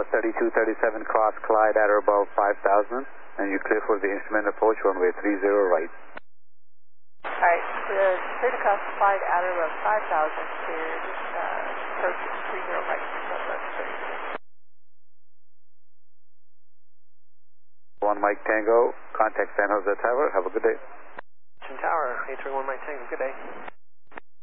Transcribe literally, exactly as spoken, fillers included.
thirty-two thirty-seven cross Clyde at or above five thousand, and you clear for the instrument approach runway three zero right. Alright, the clear to cross Clyde at or above five thousand, cleared, uh, approach three zero right. One Mike Tango, contact San Jose Tower. Have a good day. Tower, eight three one Mike Tango, good day.